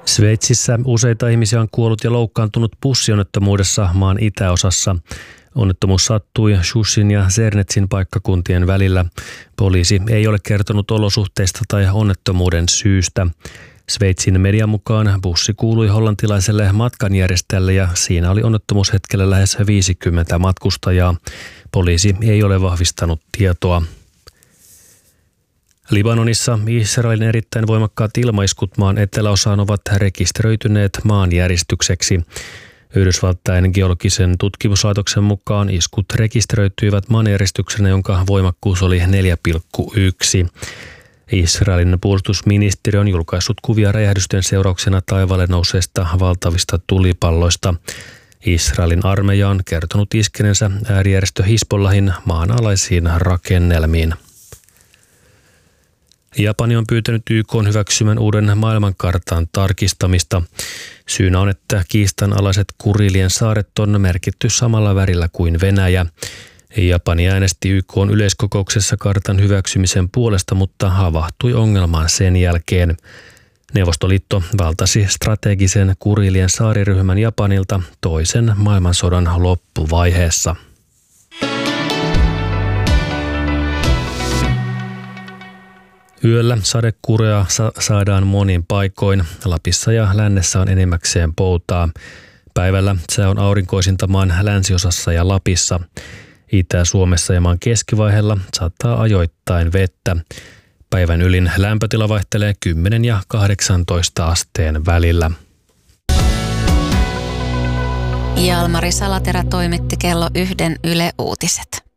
Sveitsissä useita ihmisiä on kuollut ja loukkaantunut bussionnettomuudessa maan itäosassa. Onnettomuus sattui Shushin ja Zernetsin paikkakuntien välillä. Poliisi ei ole kertonut olosuhteista tai onnettomuuden syystä. Sveitsin median mukaan bussi kuului hollantilaiselle matkanjärjestäjälle ja siinä oli onnettomuushetkellä lähes 50 matkustajaa. Poliisi ei ole vahvistanut tietoa. Libanonissa Israelin erittäin voimakkaat ilmaiskut maan eteläosaan ovat rekisteröityneet maanjäristykseksi. Yhdysvaltain geologisen tutkimuslaitoksen mukaan iskut rekisteröityivät maanjäristyksenä, jonka voimakkuus oli 4,1. Israelin puolustusministeriö on julkaissut kuvia räjähdysten seurauksena taivaalle nouseista valtavista tulipalloista. Israelin armeija on kertonut iskeneensä äärijärjestö Hizbollahin maanalaisiin rakennelmiin. Japani on pyytänyt YK:n hyväksymän uuden maailmankartan tarkistamista. Syynä on, että kiistanalaiset Kurilien saaret on merkitty samalla värillä kuin Venäjä. Japani äänesti YK:n yleiskokouksessa kartan hyväksymisen puolesta, mutta havahtui ongelmaan sen jälkeen. Neuvostoliitto valtasi strategisen Kurilien saariryhmän Japanilta toisen maailmansodan loppuvaiheessa. Yöllä sadekuuroja saadaan monin paikoin. Lapissa ja lännessä on enimmäkseen poutaa. Päivällä sää on aurinkoisinta maan länsiosassa ja Lapissa. Itä-Suomessa ja maan keskivaiheella saattaa ajoittain vettä. Päivän ylin lämpötila vaihtelee 10 ja 18 asteen välillä. Jalmari Salaterä toimitti kello 1 Yle Uutiset.